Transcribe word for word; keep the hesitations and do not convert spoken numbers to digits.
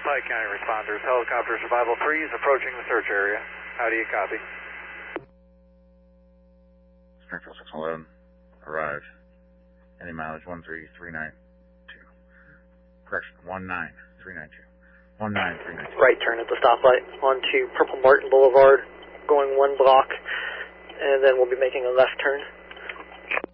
Pike County responders. Helicopter Survival three is approaching the search area. How do you copy? Springfield six one one, arrived. Any mileage one three three nine two. Correction, one nine three nine two. one nine three nine two. Right turn at the stoplight onto Purple Martin Boulevard, going one block, and then we'll be making a left turn.